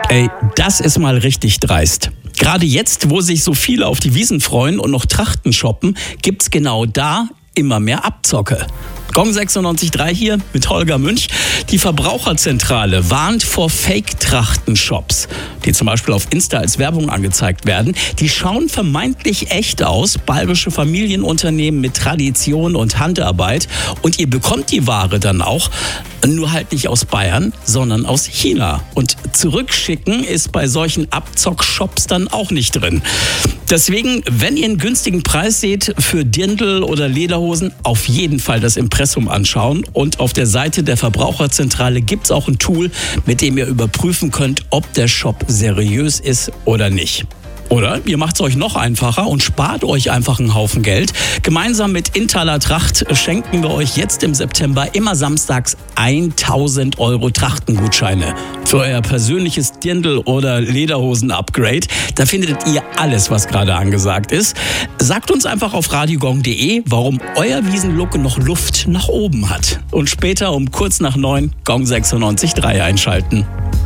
Ey, das ist mal richtig dreist. Gerade jetzt, wo sich so viele auf die Wiesn freuen und noch Trachten shoppen, gibt's genau da immer mehr Abzocke. Gong 96.3 hier mit Holger Münch. Die Verbraucherzentrale warnt vor Fake-Trachten-Shops, die zum Beispiel auf Insta als Werbung angezeigt werden. Die schauen vermeintlich echt aus, bayerische Familienunternehmen mit Tradition und Handarbeit. Und ihr bekommt die Ware dann auch, nur halt nicht aus Bayern, sondern aus China. Und zurückschicken ist bei solchen Abzock-Shops dann auch nicht drin. Deswegen, wenn ihr einen günstigen Preis seht für Dirndl oder Lederhosen, auf jeden Fall das Impressum anschauen. Und auf der Seite der Verbraucherzentrale gibt es auch ein Tool, mit dem ihr überprüfen könnt, ob der Shop seriös ist oder nicht. Oder ihr macht es euch noch einfacher und spart euch einfach einen Haufen Geld. Gemeinsam mit Intaler Tracht schenken wir euch jetzt im September immer samstags 1.000 € Trachtengutscheine für euer persönliches Dirndl- oder Lederhosen-Upgrade. Da findet ihr alles, was gerade angesagt ist. Sagt uns einfach auf radiogong.de, warum euer Wiesn-Look noch Luft nach oben hat. Und später um kurz nach 9 Gong 96.3 einschalten.